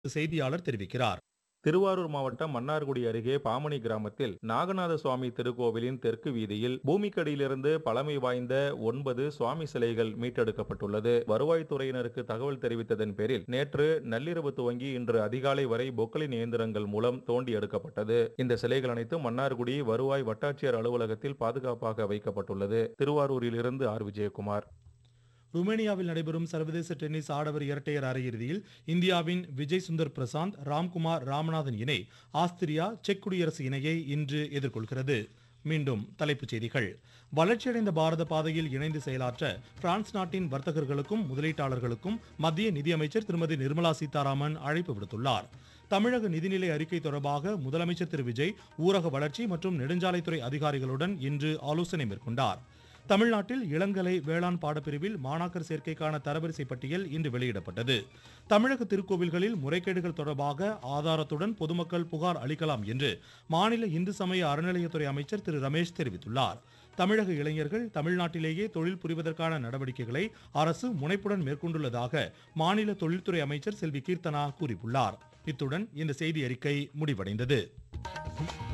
செய்தியாளர் தெரிவிக்கிறார். திருவாரூர் மாவட்டம் மன்னார்குடி அருகே பாமணி கிராமத்தில் நாகநாத சுவாமி திருக்கோவிலின் தெற்கு வீதியில் பூமிக்கடியிலிருந்து பழமை வாய்ந்த 9 சுவாமி சிலைகள் மீட்டெடுக்கப்பட்டுள்ளது. வருவாய்த்துறையினருக்கு தகவல் தெரிவித்ததன் பேரில் நேற்று நள்ளிரவு துவங்கி இன்று அதிகாலை வரை பொக்களின் இயந்திரங்கள் மூலம் தோண்டி எடுக்கப்பட்டது. இந்த சிலைகள் அனைத்தும் மன்னார்குடி வருவாய் வட்டாட்சியர் அலுவலகத்தில் பாதுகாப்பாக வைக்கப்பட்டுள்ளது. திருவாரூரிலிருந்து ஆர். விஜயகுமார். ருமேனியாவில் நடைபெறும் சர்வதேச டென்னிஸ் ஆடவர் இரட்டையர் அரையிறுதியில் இந்தியாவின் விஜய் சுந்தர் பிரசாந்த், ராம்குமார் ராமநாதன் இணை ஆஸ்திரியா, செக் குடியரசு இணையை இன்று எதிர்கொள்கிறது. மீண்டும் தலைப்புச் செய்திகள். வளர்ச்சியடைந்த பாரத பாதையில் இணைந்து செயலாற்ற பிரான்ஸ் நாட்டின் வர்த்தகர்களுக்கும் முதலீட்டாளர்களுக்கும் மத்திய நிதியமைச்சர் திருமதி நிர்மலா சீதாராமன் அழைப்பு விடுத்துள்ளார். தமிழக நிதிநிலை அறிக்கை தொடர்பாக முதலமைச்சர் திரு விஜய் ஊரக வளர்ச்சி மற்றும் நெடுஞ்சாலைத்துறை அதிகாரிகளுடன் இன்று ஆலோசனை மேற்கொண்டார். தமிழ்நாட்டில் இளங்கலை வேளாண் பாடப்பிரிவில் மாணாக்கர் சேர்க்கைக்கான தரவரிசை பட்டியல் இன்று வெளியிடப்பட்டது. தமிழக திருக்கோவில்களில் முறைகேடுகள் தொடர்பாக ஆதாரத்துடன் பொதுமக்கள் புகார் அளிக்கலாம் என்று மாநில இந்து சமய அறநிலையத்துறை அமைச்சர் திரு ரமேஷ் தெரிவித்துள்ளார். தமிழக இளைஞர்கள் தமிழ்நாட்டிலேயே தொழில் புரிவதற்கான நடவடிக்கைகளை அரசு முனைப்புடன் மேற்கொண்டுள்ளதாக மாநில தொழில்துறை அமைச்சர் செல்வி கீர்த்தனா கூறியுள்ளார். இத்துடன் இந்த செய்தி அறிக்கை முடிவடைந்தது.